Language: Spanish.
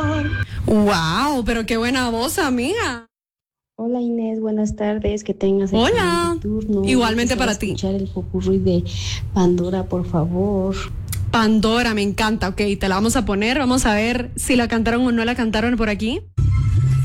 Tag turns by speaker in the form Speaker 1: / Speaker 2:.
Speaker 1: Wow, pero qué buena voz, amiga.
Speaker 2: Hola Inés, buenas tardes, que tengas
Speaker 1: Hola.
Speaker 2: turno.
Speaker 1: Igualmente para ti.
Speaker 2: Escuchar el popurrí de Pandora, por favor.
Speaker 1: Pandora, me encanta. Ok, te la vamos a poner. Vamos a ver si la cantaron o no la cantaron por aquí.